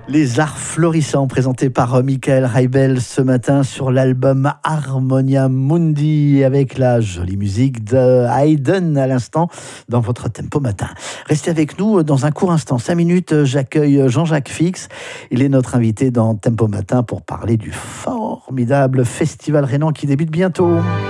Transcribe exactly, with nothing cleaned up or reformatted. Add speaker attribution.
Speaker 1: Les arts florissants présentés par Michael Reibel ce matin sur l'album Harmonia Mundi avec la jolie musique de Haydn à l'instant dans votre Tempo Matin. Restez avec nous dans un court instant, cinq minutes, j'accueille Jean-Jacques Fix. Il est notre invité dans Tempo Matin pour parler du formidable festival rhénan qui débute bientôt.